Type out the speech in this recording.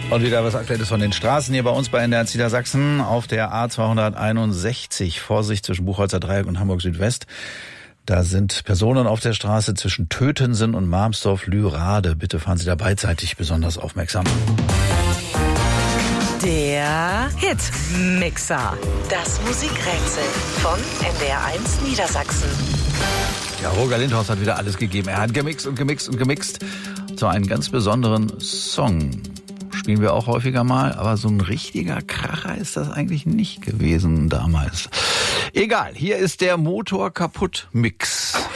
Und wieder was Aktuelles von den Straßen hier bei uns bei NDR Niedersachsen auf der A261. Vorsicht zwischen Buchholzer Dreieck und Hamburg Südwest. Da sind Personen auf der Straße zwischen Tötensen und Marmsdorf-Lührade. Bitte fahren Sie da beidseitig besonders aufmerksam. Der Hitmixer. Das Musikrätsel von NDR1 Niedersachsen. Ja, Roger Lindhaus hat wieder alles gegeben. Er hat gemixt und gemixt und gemixt. Und zwar einen ganz besonderen Song. Spielen wir auch häufiger mal, aber so ein richtiger Kracher ist das eigentlich nicht gewesen damals. Egal, hier ist der Motor kaputt Mix.